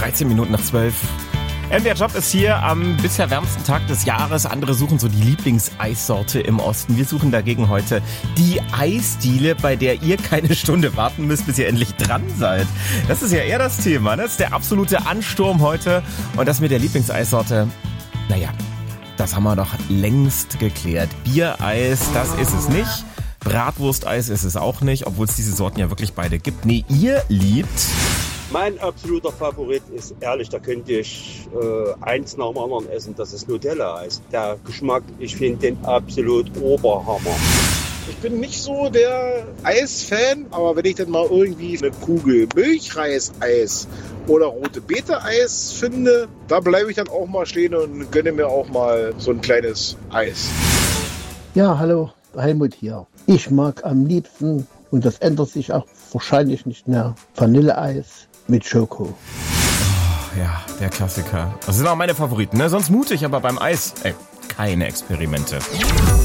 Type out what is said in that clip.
13 Minuten nach 12. Der Job ist hier am bisher wärmsten Tag des Jahres. Andere suchen so die Lieblingseissorte im Osten. Wir suchen dagegen heute die Eisdiele, bei der ihr keine Stunde warten müsst, bis ihr endlich dran seid. Das ist ja eher das Thema. Das ist der absolute Ansturm heute. Und das mit der Lieblingseissorte, naja, das haben wir doch längst geklärt. Biereis, das ist es nicht. Bratwursteis ist es auch nicht, obwohl es diese Sorten ja wirklich beide gibt. Nee, ihr liebt... Mein absoluter Favorit ist, ehrlich, da könnte ich eins nach dem anderen essen, das ist Nutella-Eis. Der Geschmack, ich finde den absolut Oberhammer. Ich bin nicht so der Eisfan, aber wenn ich dann mal irgendwie eine Kugel Milchreiseis oder rote Beete-Eis finde, da bleibe ich dann auch mal stehen und gönne mir auch mal so ein kleines Eis. Ja, hallo, Helmut hier. Ich mag am liebsten, und das ändert sich auch wahrscheinlich nicht mehr, Vanilleeis mit Schoko. Oh, ja, der Klassiker. Das sind auch meine Favoriten, ne? Sonst mutig, aber beim Eis, keine Experimente.